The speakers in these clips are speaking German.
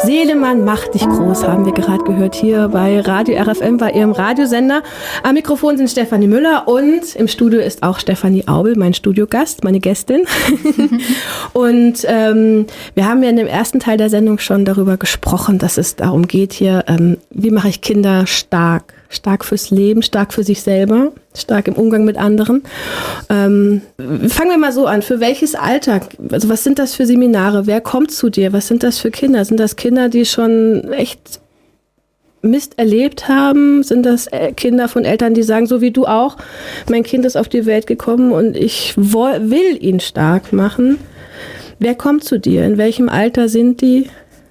Seelemann macht dich groß, haben wir gerade gehört hier bei Radio RFM, bei ihrem Radiosender. Am Mikrofon sind Stefanie Müller und im Studio ist auch Stefanie Aubel, mein Studiogast, meine Gästin. Und wir haben ja in dem ersten Teil der Sendung schon darüber gesprochen, dass es darum geht hier, wie mache ich Kinder stark? Stark fürs Leben, stark für sich selber, stark im Umgang mit anderen. Fangen wir mal so an. Für welches Alter? Also was sind das für Seminare? Wer kommt zu dir? Was sind das für Kinder? Sind das Kinder, die schon echt Mist erlebt haben? Sind das Kinder von Eltern, die sagen, so wie du auch, mein Kind ist auf die Welt gekommen und ich will ihn stark machen? Wer kommt zu dir? In welchem Alter sind die?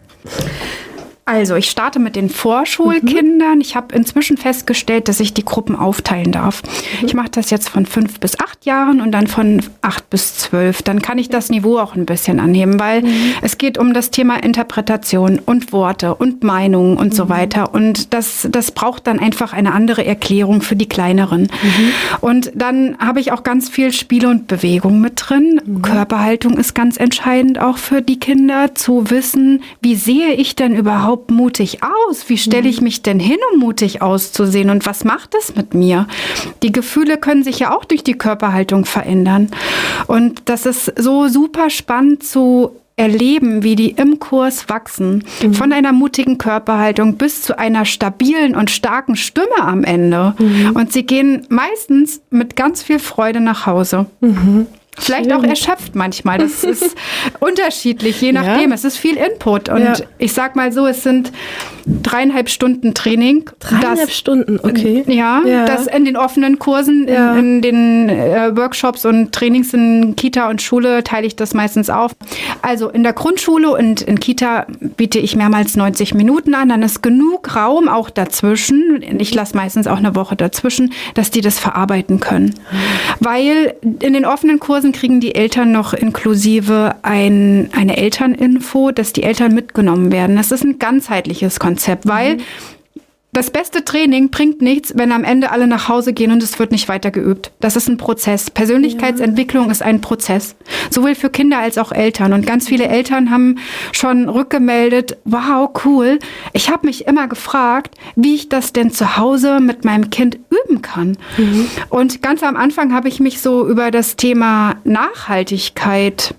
Also ich starte mit den Vorschulkindern. Ich habe inzwischen festgestellt, dass ich die Gruppen aufteilen darf. Ich mache das jetzt von 5 bis 8 Jahren und dann von 8 bis 12. Dann kann ich das Niveau auch ein bisschen anheben, weil es geht um das Thema Interpretation und Worte und Meinungen und so weiter. Und das braucht dann einfach eine andere Erklärung für die Kleineren. Und dann habe ich auch ganz viel Spiele und Bewegung mit drin. Körperhaltung ist ganz entscheidend auch für die Kinder, zu wissen, wie sehe ich denn überhaupt mutig aus? Wie stelle ich mich denn hin, um mutig auszusehen? Und was macht es mit mir? Die Gefühle können sich ja auch durch die Körperhaltung verändern. Und das ist so super spannend zu erleben, wie die im Kurs wachsen. Von einer mutigen Körperhaltung bis zu einer stabilen und starken Stimme am Ende. Und sie gehen meistens mit ganz viel Freude nach Hause. Vielleicht auch erschöpft manchmal. Das ist unterschiedlich, je nachdem. Ja. Es ist viel Input. Und ich sag mal so, es sind 3,5 Stunden Training. 3,5 Stunden, okay. Ja, das in den offenen Kursen, in den Workshops und Trainings in Kita und Schule teile ich das meistens auf. Also in der Grundschule und in Kita biete ich mehrmals 90 Minuten an. Dann ist genug Raum auch dazwischen. Ich lasse meistens auch eine Woche dazwischen, dass die das verarbeiten können. Weil in den offenen Kursen kriegen die Eltern noch inklusive eine Elterninfo, dass die Eltern mitgenommen werden. Das ist ein ganzheitliches Konzept, weil das beste Training bringt nichts, wenn am Ende alle nach Hause gehen und es wird nicht weiter geübt. Das ist ein Prozess. Persönlichkeitsentwicklung ist ein Prozess. Sowohl für Kinder als auch Eltern. Und ganz viele Eltern haben schon rückgemeldet, wow, cool. Ich habe mich immer gefragt, wie ich das denn zu Hause mit meinem Kind üben kann. Und ganz am Anfang habe ich mich so über das Thema Nachhaltigkeit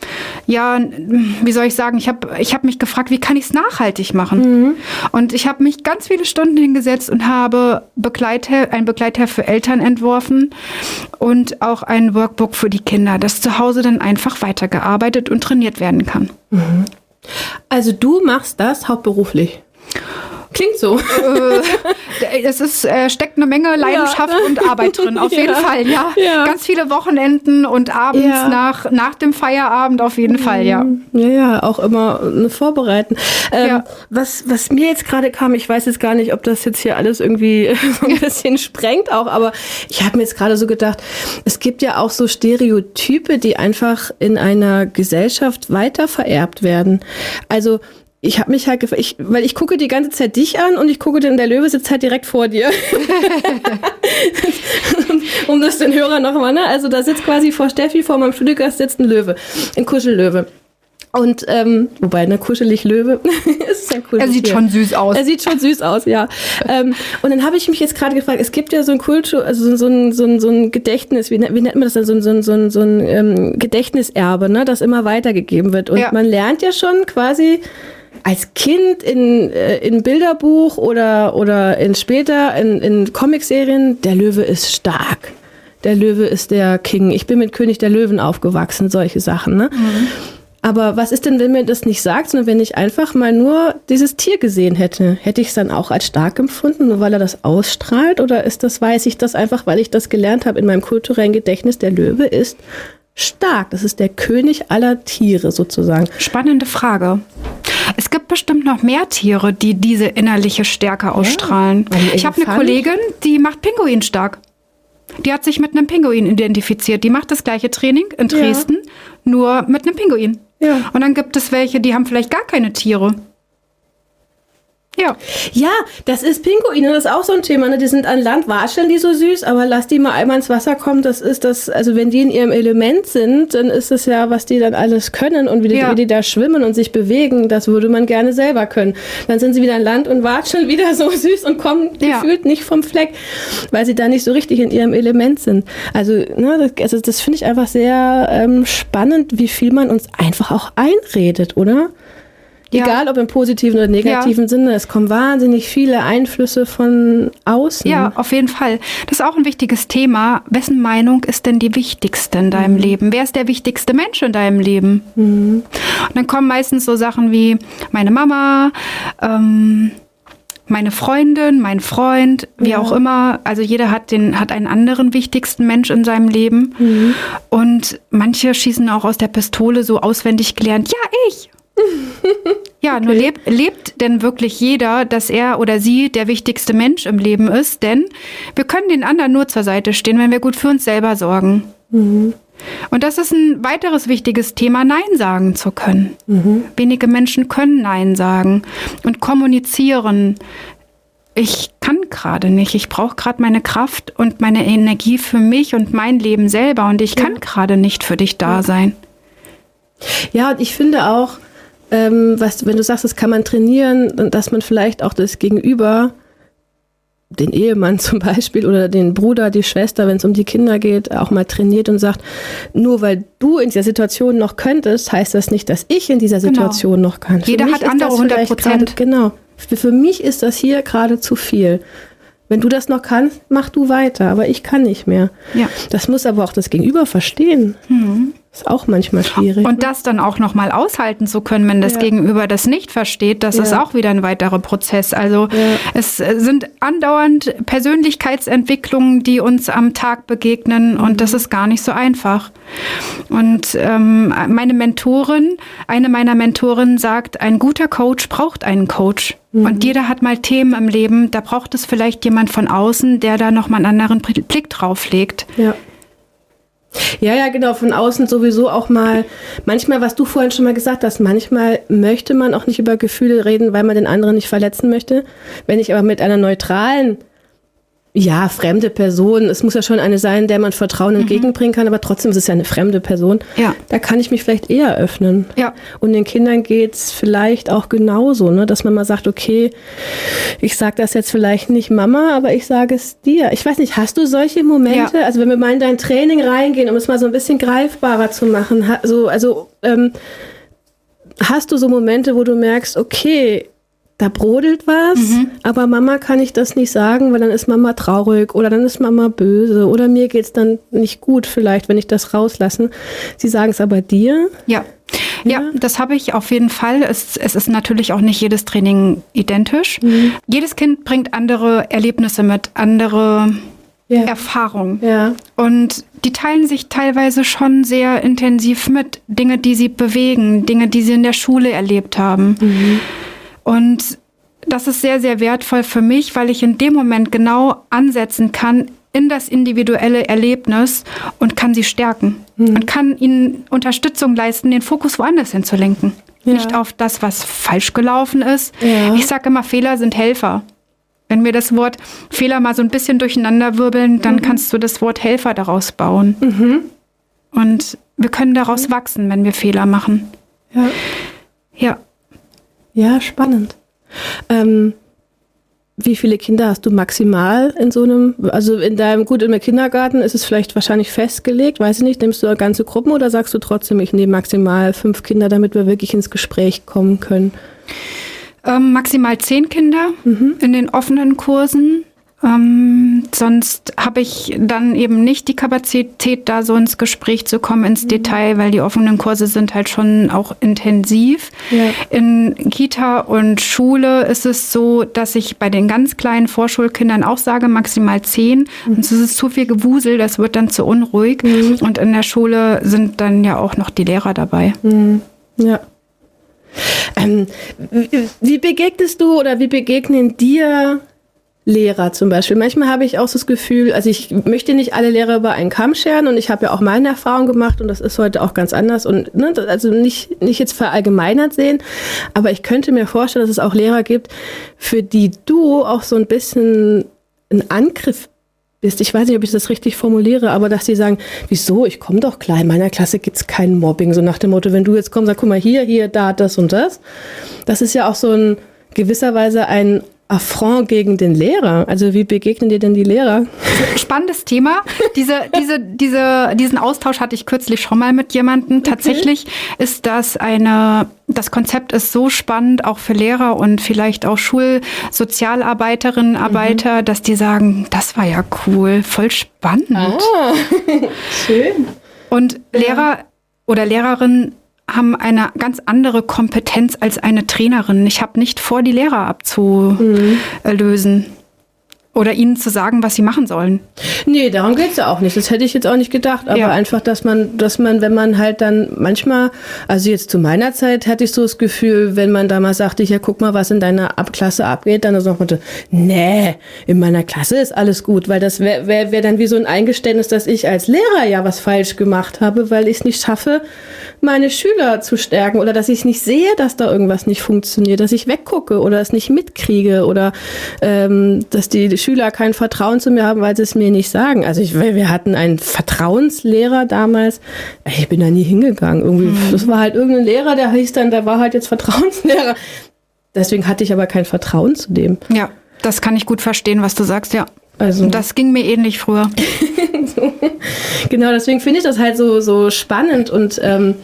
wie soll ich sagen, ich hab mich gefragt, wie kann ich es nachhaltig machen? Und ich habe mich ganz viele Stunden hingesetzt und habe ein Begleitheft für Eltern entworfen und auch ein Workbook für die Kinder, das zu Hause dann einfach weitergearbeitet und trainiert werden kann. Also du machst das hauptberuflich? Klingt so. Es steckt eine Menge Leidenschaft und Arbeit drin, auf jeden Fall, ja. Ganz viele Wochenenden und abends nach dem Feierabend auf jeden Fall, ja. Ja, auch immer vorbereiten. Was mir jetzt gerade kam, ich weiß jetzt gar nicht, ob das jetzt hier alles irgendwie so ein bisschen sprengt auch, aber ich habe mir jetzt gerade so gedacht, es gibt ja auch so Stereotype, die einfach in einer Gesellschaft weiter vererbt werden. Also ich habe mich halt gefragt, weil ich gucke die ganze Zeit dich an und ich gucke den, der Löwe sitzt halt direkt vor dir. Um das den Hörern nochmal, ne? Also da sitzt quasi vor Steffi, vor meinem Studiogast sitzt ein Löwe, ein Kuschellöwe. Und, wobei, ne, kuschelig Löwe, ist ein cooles Er sieht schon süß aus. Er sieht schon süß aus, ja. Und dann habe ich mich jetzt gerade gefragt, es gibt ja so ein so ein Gedächtnis, wie nennt man das denn, so ein Gedächtniserbe, ne, das immer weitergegeben wird. Und man lernt ja schon quasi als Kind in Bilderbuch oder in Comicserien, der Löwe ist stark. Der Löwe ist der King. Ich bin mit König der Löwen aufgewachsen, solche Sachen, ne? Aber was ist denn, wenn mir das nicht sagt, sondern wenn ich einfach mal nur dieses Tier gesehen hätte? Hätte ich es dann auch als stark empfunden, nur weil er das ausstrahlt? Oder weiß ich das einfach, weil ich das gelernt habe in meinem kulturellen Gedächtnis, der Löwe ist stark. Das ist der König aller Tiere sozusagen. Spannende Frage. Es gibt bestimmt noch mehr Tiere, die diese innerliche Stärke ausstrahlen. Ich habe eine Kollegin, die macht Pinguin stark. Die hat sich mit einem Pinguin identifiziert. Die macht das gleiche Training in Dresden, nur mit einem Pinguin. Ja. Und dann gibt es welche, die haben vielleicht gar keine Tiere. Ja, das ist Pinguine, das ist auch so ein Thema. Ne? Die sind an Land, watscheln die so süß, aber lass die mal einmal ins Wasser kommen, das ist das, also wenn die in ihrem Element sind, dann ist es ja, was die dann alles können und wie die da schwimmen und sich bewegen, das würde man gerne selber können. Dann sind sie wieder an Land und watscheln wieder so süß und kommen gefühlt nicht vom Fleck, weil sie da nicht so richtig in ihrem Element sind. Also, ne, das finde ich einfach sehr spannend, wie viel man uns einfach auch einredet, oder? Egal, ob im positiven oder negativen Sinne, es kommen wahnsinnig viele Einflüsse von außen. Ja, auf jeden Fall. Das ist auch ein wichtiges Thema. Wessen Meinung ist denn die wichtigste in deinem Leben? Wer ist der wichtigste Mensch in deinem Leben? Und dann kommen meistens so Sachen wie meine Mama, meine Freundin, mein Freund, wie auch immer. Also jeder hat einen anderen wichtigsten Mensch in seinem Leben. Und manche schießen auch aus der Pistole so auswendig gelernt, ja, ich. Ja, nur lebt denn wirklich jeder, dass er oder sie der wichtigste Mensch im Leben ist? Denn wir können den anderen nur zur Seite stehen, wenn wir gut für uns selber sorgen. Und das ist ein weiteres wichtiges Thema, Nein sagen zu können. Wenige Menschen können Nein sagen und kommunizieren. Ich kann gerade nicht, ich brauche gerade meine Kraft und meine Energie für mich und mein Leben selber und ich kann gerade nicht für dich da sein. Ja, und ich finde auch, wenn du sagst, das kann man trainieren, dass man vielleicht auch das Gegenüber, den Ehemann zum Beispiel oder den Bruder, die Schwester, wenn es um die Kinder geht, auch mal trainiert und sagt, nur weil du in dieser Situation noch könntest, heißt das nicht, dass ich in dieser Situation noch kann. Jeder hat andere 100%. Genau. Für mich ist das hier gerade zu viel. Wenn du das noch kannst, mach du weiter, aber ich kann nicht mehr. Ja. Das muss aber auch das Gegenüber verstehen. Ist auch manchmal schwierig. Und das dann auch nochmal aushalten zu können, wenn das Gegenüber das nicht versteht, das ist auch wieder ein weiterer Prozess. Also es sind andauernd Persönlichkeitsentwicklungen, die uns am Tag begegnen und das ist gar nicht so einfach. Und eine meiner Mentorinnen sagt, ein guter Coach braucht einen Coach. Und jeder hat mal Themen im Leben, da braucht es vielleicht jemand von außen, der da nochmal einen anderen Blick drauf legt. Ja, genau, von außen sowieso auch mal, manchmal, was du vorhin schon mal gesagt hast, manchmal möchte man auch nicht über Gefühle reden, weil man den anderen nicht verletzen möchte. Wenn ich aber mit einer neutralen, fremde Person, es muss ja schon eine sein, der man Vertrauen entgegenbringen kann, aber trotzdem ist es ja eine fremde Person. Da kann ich mich vielleicht eher öffnen. Und den Kindern geht's vielleicht auch genauso, ne, dass man mal sagt, okay, ich sage das jetzt vielleicht nicht Mama, aber ich sage es dir. Ich weiß nicht, hast du solche Momente? Also wenn wir mal in dein Training reingehen, um es mal so ein bisschen greifbarer zu machen, hast du so Momente, wo du merkst, okay, da brodelt was, aber Mama kann ich das nicht sagen, weil dann ist Mama traurig oder dann ist Mama böse oder mir geht's dann nicht gut vielleicht, wenn ich das rauslasse. Sie sagen es aber dir? Ja, das habe ich auf jeden Fall. Es ist natürlich auch nicht jedes Training identisch. Jedes Kind bringt andere Erlebnisse mit, andere Erfahrungen. Und die teilen sich teilweise schon sehr intensiv mit. Dinge, die sie bewegen, Dinge, die sie in der Schule erlebt haben. Und das ist sehr, sehr wertvoll für mich, weil ich in dem Moment genau ansetzen kann in das individuelle Erlebnis und kann sie stärken und kann ihnen Unterstützung leisten, den Fokus woanders hinzulenken. Nicht auf das, was falsch gelaufen ist. Ich sage immer, Fehler sind Helfer. Wenn wir das Wort Fehler mal so ein bisschen durcheinander wirbeln, dann kannst du das Wort Helfer daraus bauen. Und wir können daraus wachsen, wenn wir Fehler machen. Ja, spannend. Wie viele Kinder hast du maximal in so einem, also im Kindergarten ist es vielleicht wahrscheinlich festgelegt, weiß ich nicht, nimmst du ganze Gruppen oder sagst du trotzdem, ich nehme maximal 5 Kinder, damit wir wirklich ins Gespräch kommen können? Maximal 10 Kinder in den offenen Kursen. Sonst habe ich dann eben nicht die Kapazität, da so ins Gespräch zu kommen, ins Detail, weil die offenen Kurse sind halt schon auch intensiv. In Kita und Schule ist es so, dass ich bei den ganz kleinen Vorschulkindern auch sage, maximal 10. Sonst ist es zu viel Gewusel, das wird dann zu unruhig. Und in der Schule sind dann ja auch noch die Lehrer dabei. Wie begegnest du oder wie begegnen dir Lehrer zum Beispiel. Manchmal habe ich auch so das Gefühl, also ich möchte nicht alle Lehrer über einen Kamm scheren und ich habe ja auch meine Erfahrung gemacht und das ist heute auch ganz anders und also nicht jetzt verallgemeinert sehen, aber ich könnte mir vorstellen, dass es auch Lehrer gibt, für die du auch so ein bisschen ein Angriff bist. Ich weiß nicht, ob ich das richtig formuliere, aber dass die sagen, wieso, ich komme doch klar, in meiner Klasse gibt es kein Mobbing, so nach dem Motto, wenn du jetzt kommst, sag, guck mal, hier, da, das und das. Das ist ja auch so ein gewisserweise ein Affront gegen den Lehrer. Also wie begegnen dir denn die Lehrer? Spannendes Thema. Diesen Austausch hatte ich kürzlich schon mal mit jemandem. Okay. Tatsächlich ist das Konzept ist so spannend, auch für Lehrer und vielleicht auch Schulsozialarbeiterinnen, Arbeiter, dass die sagen, das war ja cool, voll spannend. Schön. Und Lehrer oder Lehrerinnen haben eine ganz andere Kompetenz als eine Trainerin. Ich habe nicht vor, die Lehrer abzulösen oder ihnen zu sagen, was sie machen sollen. Nee, darum geht's ja auch nicht. Das hätte ich jetzt auch nicht gedacht. Aber einfach, dass man, wenn man halt dann manchmal, also jetzt zu meiner Zeit hatte ich so das Gefühl, wenn man da mal sagte, ja, guck mal, was in deiner Klasse abgeht, dann sagt man, nee, in meiner Klasse ist alles gut, weil das wäre dann wie so ein Eingeständnis, dass ich als Lehrer ja was falsch gemacht habe, weil ich es nicht schaffe, meine Schüler zu stärken oder dass ich nicht sehe, dass da irgendwas nicht funktioniert, dass ich weggucke oder es nicht mitkriege oder dass die Schüler kein Vertrauen zu mir haben, weil sie es mir nicht sagen. Also wir hatten einen Vertrauenslehrer damals. Ich bin da nie hingegangen. Irgendwie, das war halt irgendein Lehrer, der war halt jetzt Vertrauenslehrer. Deswegen hatte ich aber kein Vertrauen zu dem. Ja, das kann ich gut verstehen, was du sagst, ja. Also das ging mir ähnlich früher. So. Genau, deswegen finde ich das halt so spannend. Und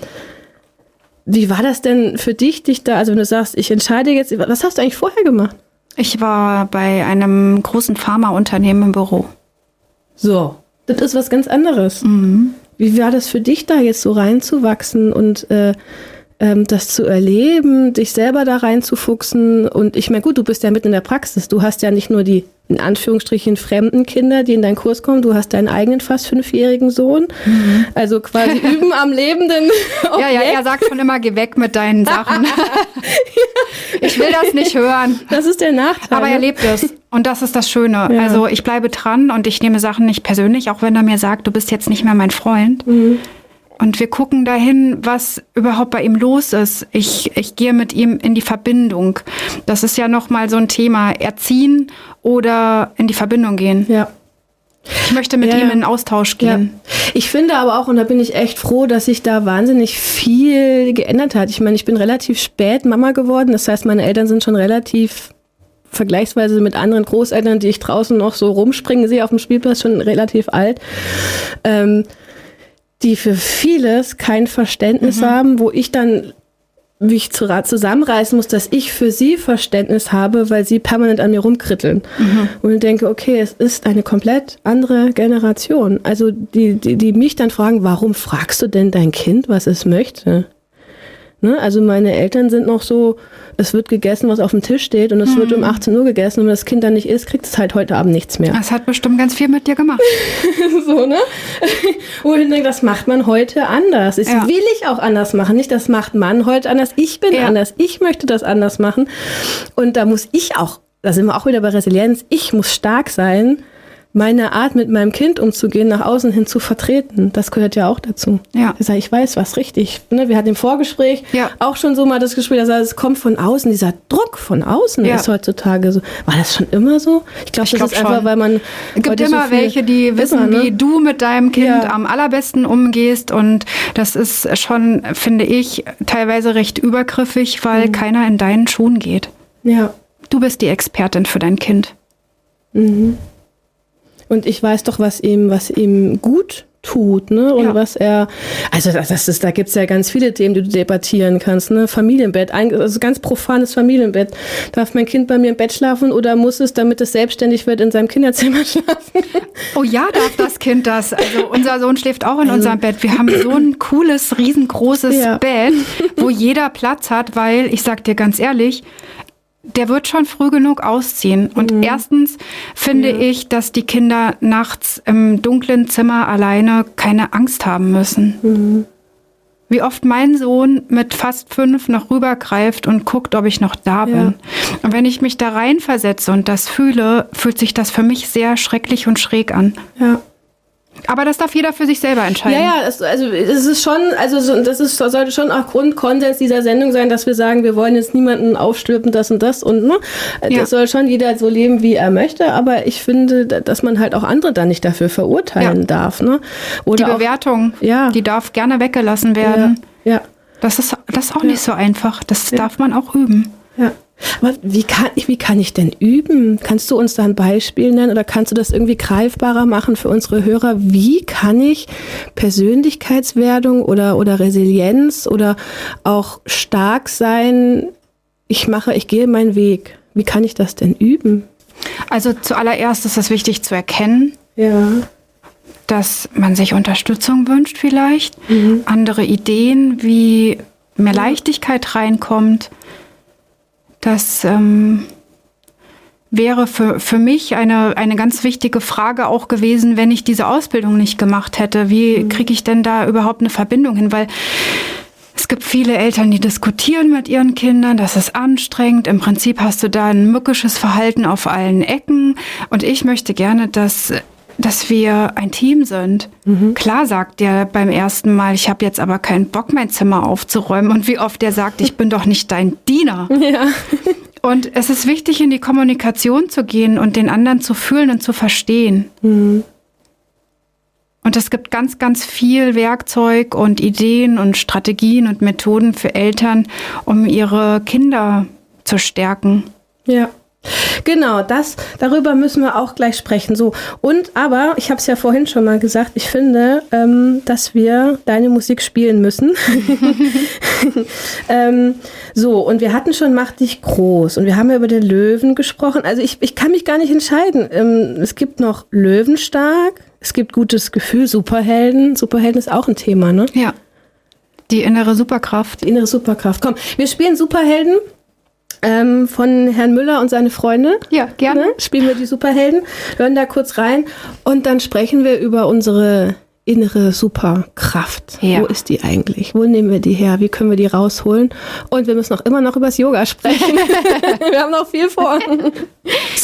wie war das denn für dich da, also wenn du sagst, ich entscheide jetzt, was hast du eigentlich vorher gemacht? Ich war bei einem großen Pharmaunternehmen im Büro. So, das ist was ganz anderes. Mhm. Wie war das für dich da jetzt so reinzuwachsen und das zu erleben, dich selber da reinzufuchsen? Und ich meine, gut, du bist ja mitten in der Praxis. Du hast ja nicht nur die, in Anführungsstrichen, fremden Kinder, die in deinen Kurs kommen. Du hast deinen eigenen fast 5-jährigen Sohn. Mhm. Also quasi üben am lebenden Objekt. Ja, er sagt schon immer, geh weg mit deinen Sachen. Ich will das nicht hören. Das ist der Nachteil. Aber er lebt es. Und das ist das Schöne. Ja. Also ich bleibe dran und ich nehme Sachen nicht persönlich, auch wenn er mir sagt, du bist jetzt nicht mehr mein Freund. Mhm. Und wir gucken dahin, was überhaupt bei ihm los ist. Ich gehe mit ihm in die Verbindung. Das ist ja nochmal so ein Thema. Erziehen oder in die Verbindung gehen. Ja. Ich möchte mit ihm in den Austausch gehen. Ja. Ich finde aber auch, und da bin ich echt froh, dass sich da wahnsinnig viel geändert hat. Ich meine, ich bin relativ spät Mama geworden. Das heißt, meine Eltern sind schon relativ vergleichsweise mit anderen Großeltern, die ich draußen noch so rumspringen sehe auf dem Spielplatz, schon relativ alt. Die für vieles kein Verständnis haben, wo ich dann mich zusammenreißen muss, dass ich für sie Verständnis habe, weil sie permanent an mir rumkritteln. Mhm. Und ich denke, okay, es ist eine komplett andere Generation. Also die mich dann fragen, warum fragst du denn dein Kind, was es möchte? Ne? Also meine Eltern sind noch so, es wird gegessen, was auf dem Tisch steht und es wird um 18 Uhr gegessen und wenn das Kind dann nicht isst, kriegt es halt heute Abend nichts mehr. Das hat bestimmt ganz viel mit dir gemacht. So, ne? Wo ich denke, das macht man heute anders. Das will ich auch anders machen. Nicht, das macht man heute anders. Ich bin anders. Ich möchte das anders machen. Und da muss ich auch, da sind wir auch wieder bei Resilienz, ich muss stark sein, meine Art mit meinem Kind umzugehen, nach außen hin zu vertreten. Das gehört ja auch dazu. Ja. Ich sage, ich weiß, was richtig. Ne? Wir hatten im Vorgespräch auch schon so mal das Gespräch, dass es kommt von außen. Dieser Druck von außen ist heutzutage so. War das schon immer so? Ich glaube, das ist schon. Einfach, weil man... Es gibt immer so welche, die wissen, wie du mit deinem Kind am allerbesten umgehst. Und das ist schon, finde ich, teilweise recht übergriffig, weil keiner in deinen Schuhen geht. Ja. Du bist die Expertin für dein Kind. Mhm. Und ich weiß doch, was ihm gut tut, ne? Und was er, also da gibt's ja ganz viele Themen, die du debattieren kannst, ne? Familienbett, also ganz profanes Familienbett. Darf mein Kind bei mir im Bett schlafen oder muss es, damit es selbstständig wird, in seinem Kinderzimmer schlafen? Oh ja, darf das Kind das. Also unser Sohn schläft auch in unserem Bett. Wir haben so ein cooles, riesengroßes Bett, wo jeder Platz hat, weil, ich sag dir ganz ehrlich, der wird schon früh genug ausziehen. Und erstens finde ich, dass die Kinder nachts im dunklen Zimmer alleine keine Angst haben müssen. wie oft mein Sohn mit fast 5 noch rübergreift und guckt, ob ich noch da bin. Ja. Und wenn ich mich da reinversetze und das fühle, fühlt sich das für mich sehr schrecklich und schräg an. Ja. Aber das darf jeder für sich selber entscheiden. Ja, es ist schon, sollte schon auch Grundkonsens dieser Sendung sein, dass wir sagen, wir wollen jetzt niemanden aufstülpen, das und das und ne. Das soll schon jeder so leben, wie er möchte, aber ich finde, dass man halt auch andere dann nicht dafür verurteilen darf, ne. Oder die Bewertung, die darf gerne weggelassen werden. Ja. Das ist auch nicht so einfach. Das darf man auch üben. Ja. Aber wie kann ich denn üben? Kannst du uns da ein Beispiel nennen oder kannst du das irgendwie greifbarer machen für unsere Hörer? Wie kann ich Persönlichkeitswerdung oder Resilienz oder auch stark sein? Ich gehe meinen Weg. Wie kann ich das denn üben? Also zuallererst ist es wichtig zu erkennen, dass man sich Unterstützung wünscht vielleicht, andere Ideen, wie mehr Leichtigkeit reinkommt. Das wäre für mich eine ganz wichtige Frage auch gewesen, wenn ich diese Ausbildung nicht gemacht hätte. Wie kriege ich denn da überhaupt eine Verbindung hin? Weil es gibt viele Eltern, die diskutieren mit ihren Kindern, das ist anstrengend. Im Prinzip hast du da ein mückisches Verhalten auf allen Ecken. Und ich möchte gerne, dass wir ein Team sind. Klar sagt der beim ersten Mal, ich habe jetzt aber keinen Bock, mein Zimmer aufzuräumen. Und wie oft der sagt, ich bin doch nicht dein Diener. Ja. Und es ist wichtig, in die Kommunikation zu gehen und den anderen zu fühlen und zu verstehen. Und es gibt ganz, ganz viel Werkzeug und Ideen und Strategien und Methoden für Eltern, um ihre Kinder zu stärken. Ja. Genau, darüber müssen wir auch gleich sprechen. So, aber ich habe es ja vorhin schon mal gesagt, ich finde, dass wir deine Musik spielen müssen. Und wir hatten schon Mach dich groß und wir haben ja über den Löwen gesprochen. Also ich kann mich gar nicht entscheiden. Es gibt noch Löwenstark, es gibt Gutes Gefühl, Superhelden. Superhelden ist auch ein Thema, ne? Ja, die innere Superkraft. Die innere Superkraft. Komm, wir spielen Superhelden. Von Herrn Müller und seine Freunde. Ja, gerne. Spielen wir die Superhelden, hören da kurz rein und dann sprechen wir über unsere innere Superkraft. Ja. Wo ist die eigentlich? Wo nehmen wir die her? Wie können wir die rausholen? Und wir müssen auch immer noch über das Yoga sprechen. Wir haben noch viel vor.